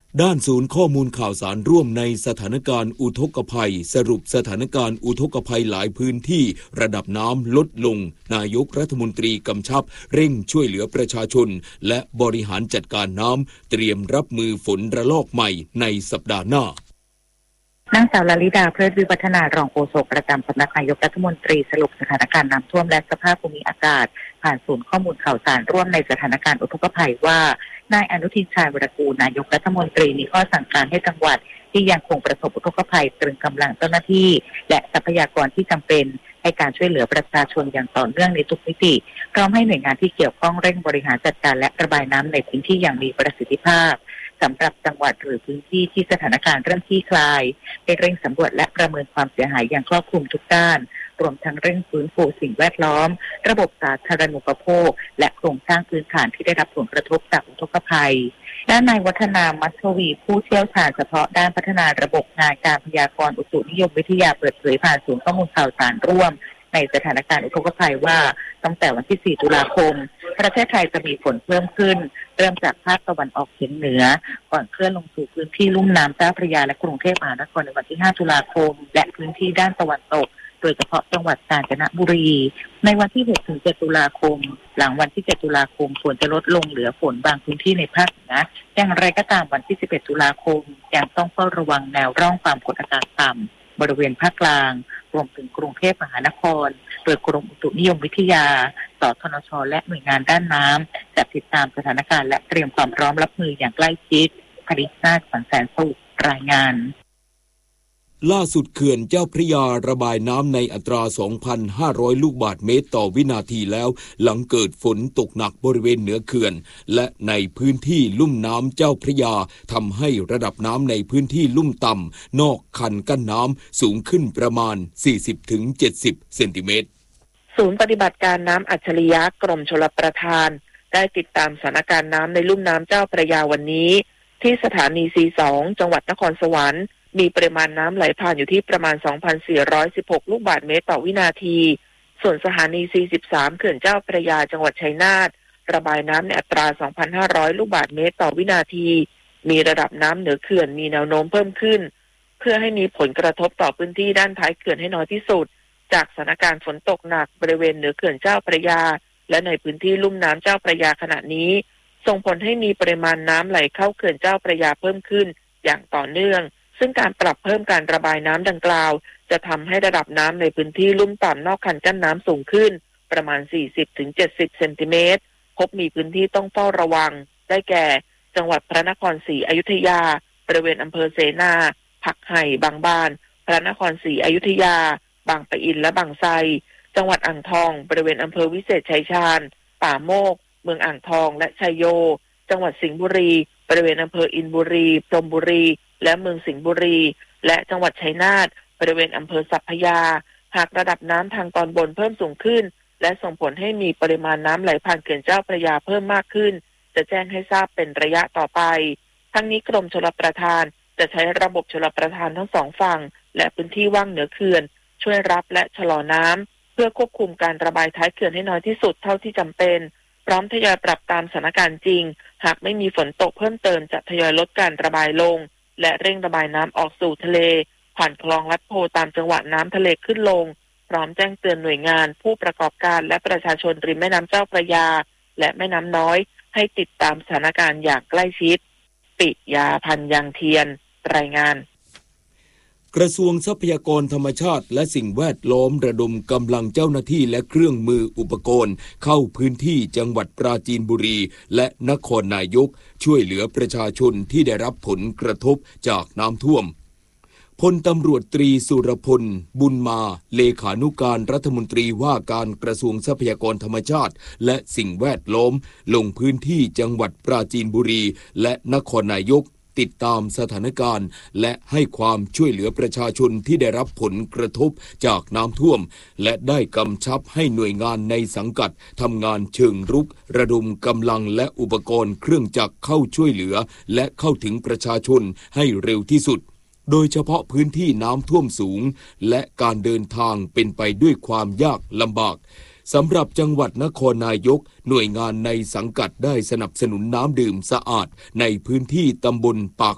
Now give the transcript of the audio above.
ด้านศูนย์ข้อมูลข่าวสารร่วมในสถานการณ์อุทกภัยสรุปสถานการณ์อุทกภัยหลายพื้นที่ระดับน้ำลดลงนายกรัฐมนตรีกำชับเร่งช่วยเหลือประชาชนและบริหารจัดการน้ำเตรียมรับมือฝนระลอกใหม่ในสัปดาห์หน้านางสาวลลิดา เพลิดวิวัฒนารองโฆษกประจำสำนักนายกรัฐมนตรีสรุปสถานการณ์น้ำท่วมและสภาพภูมิอากาศผ่านศูนย์ข้อมูลข่าวสารร่วมในสถานการณ์อุทกภัยว่านายอนุทินชาญวิรากูลนายกรัฐมนตรีมีข้อสั่งการให้จังหวัดที่ยังคงประสบอุทกภัยตรึงกำลังเจ้าหน้าที่และทรัพยากรที่จำเป็นให้การช่วยเหลือประชาชนอย่างต่อเนื่องในทุกมิติพร้อมให้หน่วยงานที่เกี่ยวข้องเร่งบริหารจัดการและระบายน้ำในพื้นที่อย่างมีประสิทธิภาพสำหรับจังหวัดหรือพื้นที่ที่สถานการณ์เริ่มคลี่คลายให้เร่งสำรวจและประเมินความเสียหายอย่างครอบคลุมทุกด้านรวมทั้งเร่งฟื้นฟูสิ่งแวดล้อมระบบสาธารณูปโภคและโครงสร้างพื้นฐานที่ได้รับผลกระทบจากอุทกภัยด้านนายวัฒนามัชวีผู้เชี่ยวชาญเฉพาะด้านพัฒนาระบบงานการพยากรณ์อุตุนิยมวิทยาเปิดเผยผ่านศูนย์ข้อมูลข่าวสารร่วมในสถานการณ์อุทกภัยว่าตั้งแต่วันที่ 4 ตุลาคมประเทศไทยจะมีฝนเพิ่มขึ้นเริ่มจากภาคตะวันออกเฉียงเหนือก่อนเคลื่อนลงสู่พื้นที่ลุ่มน้ำเจ้าพระยาและกรุงเทพมหานครในวันที่ 5 ตุลาคมและพื้นที่ด้านตะวันตกโดยเฉพาะจังหวัดกาญจนบุรีในวันที่ 6-7 ตุลาคมหลังวันที่ 7 ตุลาคมฝนจะลดลงเหลือฝนบางพื้นที่ในภาคเหนืออย่างไรก็ตามวันที่ 11 ตุลาคมยังต้องเฝ้าระวังแนวร่องความกดอากาศต่ำบริเวณภาคกลางรวมถึงกรุงเทพมหานครโดยกรมอุตุนิยมวิทยาสทนช.และหน่วยงานด้านน้ำจะติดตามสถานการณ์และเตรียมความพร้อมรับมืออย่างใกล้ชิดภริษาสันแสนสุขรายงานล่าสุดเขื่อนเจ้าพระยาระบายน้ำในอัตรา 2,500 ลูกบาศก์เมตรต่อวินาทีแล้วหลังเกิดฝนตกหนักบริเวณเหนือเขื่อนและในพื้นที่ลุ่มน้ำเจ้าพระยาทำให้ระดับน้ำในพื้นที่ลุ่มต่ำนอกคันกั้นน้ำสูงขึ้นประมาณ 40-70 เซนติเมตรศูนย์ปฏิบัติการน้ำอัจฉริยะกรมชลประทานได้ติดตามสถานการณ์น้ำในลุ่มน้ำเจ้าพระยาวันนี้ที่สถานี C2 จังหวัดนครสวรรค์มีปริมาณน้ำไหลผ่านอยู่ที่ประมาณ 2,416 ลูกบาศก์เมตรต่อวินาทีส่วนสถานี C13 เขื่อนเจ้าพระยาจังหวัดชัยนาทระบายน้ำในอัตรา 2,500 ลูกบาศก์เมตรต่อวินาทีมีระดับน้ำเหนือเขื่อนมีแนวโน้มเพิ่มขึ้นเพื่อให้มีผลกระทบต่อพื้นที่ด้านท้ายเขื่อนให้น้อยที่สุดจากสถานการณ์ฝนตกหนักบริเวณเหนือเขื่อนเจ้าพระยาและในพื้นที่ลุ่มน้ำเจ้าพระยาขณะนี้ส่งผลให้มีปริมาณน้ำไหลเข้าเขื่อนเจ้าพระยาเพิ่มขึ้นอย่างต่อเนื่องซึ่งการปรับเพิ่มการระบายน้ำดังกล่าวจะทำให้ระดับน้ำในพื้นที่ลุ่มต่ำนอกคันกั้นน้ำสูงขึ้นประมาณ 40-70 เซนติเมตรพบมีพื้นที่ต้องเฝ้าระวังได้แก่จังหวัดพระนครศรีอยุธยาบริเวณอำเภอเสนาผักไห่บางบานพระนครศรีอยุธยาบางปะอินและบางไทรจังหวัดอ่างทองบริเวณอำเภอวิเศษชัยชาญป่าโมกเมืองอ่างทองและชัยโยจังหวัดสิงห์บุรีบริเวณอำเภออินบุรีพรหมบุรีและเมืองสิงห์บุรีและจังหวัดชัยนาทบริเวณอำเภอสัพพยาหากระดับน้ำทางตอนบนเพิ่มสูงขึ้นและส่งผลให้มีปริมาณน้ำไหลผ่านเขื่อนเจ้าพระยาเพิ่มมากขึ้นจะแจ้งให้ทราบเป็นระยะต่อไปทั้งนี้กรมชลประทานจะใช้ระบบชลประทานทั้งสองฝั่งและพื้นที่ว่างเหนือเขื่อนช่วยรับและชะลอน้ำเพื่อควบคุมการระบายท้ายเขื่อนให้น้อยที่สุดเท่าที่จำเป็นพร้อมทยอยปรับตามสถานการณ์จริงหากไม่มีฝนตกเพิ่มเติมจะทยอยลดการระบายลงและเร่งระบายน้ำออกสู่ทะเลผ่านคลองลัดโพตามจังหวะน้ำทะเลขึ้นลงพร้อมแจ้งเตือนหน่วยงานผู้ประกอบการและประชาชนริมแม่น้ำเจ้าพระยาและแม่น้ำน้อยให้ติดตามสถานการณ์อย่างใกล้ชิดปิยาพันธ์ยังเทียนรายงานกระทรวงทรัพยากรธรรมชาติและสิ่งแวดล้อมระดมกำลังเจ้าหน้าที่และเครื่องมืออุปกรณ์เข้าพื้นที่จังหวัดปราจีนบุรีและนครนายกช่วยเหลือประชาชนที่ได้รับผลกระทบจากน้ำท่วมพลตำรวจตรีสุรพลบุญมาเลขานุการรัฐมนตรีว่าการกระทรวงทรัพยากรธรรมชาติและสิ่งแวดล้อมลงพื้นที่จังหวัดปราจีนบุรีและนครนายกติดตามสถานการณ์และให้ความช่วยเหลือประชาชนที่ได้รับผลกระทบจากน้ำท่วมและได้กำชับให้หน่วยงานในสังกัดทำงานเชิงรุกระดมกำลังและอุปกรณ์เครื่องจักรเข้าช่วยเหลือและเข้าถึงประชาชนให้เร็วที่สุดโดยเฉพาะพื้นที่น้ำท่วมสูงและการเดินทางเป็นไปด้วยความยากลำบากสำหรับจังหวัดนครนายกหน่วยงานในสังกัดได้สนับสนุนน้ำดื่มสะอาดในพื้นที่ตำบลปาก